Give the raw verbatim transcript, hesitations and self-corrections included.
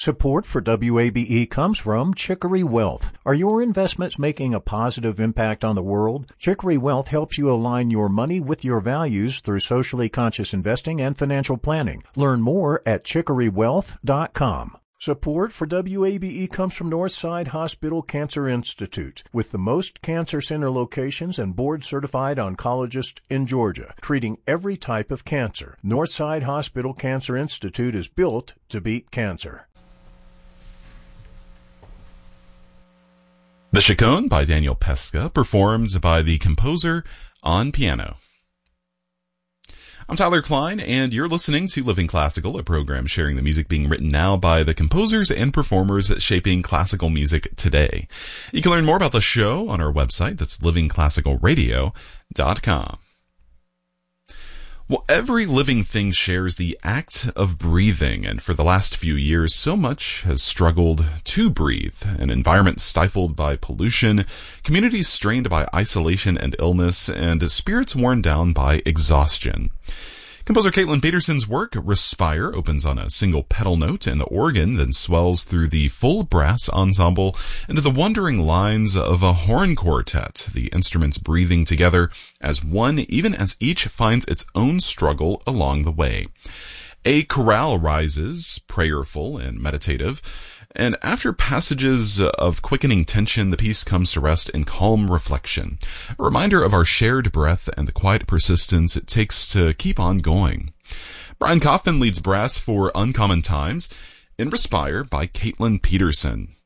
Support for W A B E comes from Chicory Wealth. Are your investments making a positive impact on the world? Chicory Wealth helps you align your money with your values through socially conscious investing and financial planning. Learn more at chicory wealth dot com. Support for W A B E comes from Northside Hospital Cancer Institute, with the most cancer center locations and board-certified oncologists in Georgia, treating every type of cancer. Northside Hospital Cancer Institute is built to beat cancer. The Chaconne by Daniel Pesca, performed by the composer on piano. I'm Tyler Klein, and you're listening to Living Classical, a program sharing the music being written now by the composers and performers shaping classical music today. You can learn more about the show on our website, that's living classical radio dot com. Well, every living thing shares the act of breathing, and for the last few years, so much has struggled to breathe. An environment stifled by pollution, communities strained by isolation and illness, and spirits worn down by exhaustion. Composer Caitlin Peterson's work, Respire, opens on a single pedal note, and the organ then swells through the full brass ensemble into the wandering lines of a horn quartet, the instruments breathing together as one, even as each finds its own struggle along the way. A chorale rises, prayerful and meditative, and after passages of quickening tension, the piece comes to rest in calm reflection, a reminder of our shared breath and the quiet persistence it takes to keep on going. Brian Kaufman leads brass for Uncommon Times in Respire by Caitlin Peterson.